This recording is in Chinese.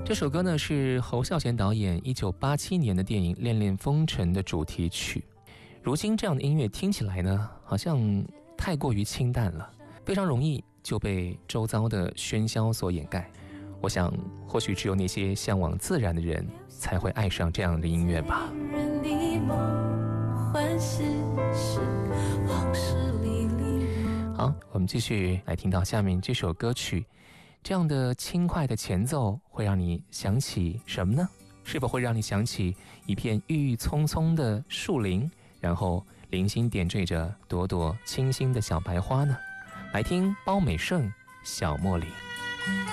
这首歌呢是侯孝贤导演1987年的电影《恋恋风尘》的主题曲。如今这样的音乐听起来呢，好像太过于清淡了，非常容易就被周遭的喧嚣所掩盖。我想，或许只有那些向往自然的人才会爱上这样的音乐吧。好，我们继续来听到下面这首歌曲。这样的轻快的前奏会让你想起什么呢？是否会让你想起一片郁郁葱葱的树林，然后零星点缀着朵朵清新的小白花呢？来听包美胜《小茉莉》。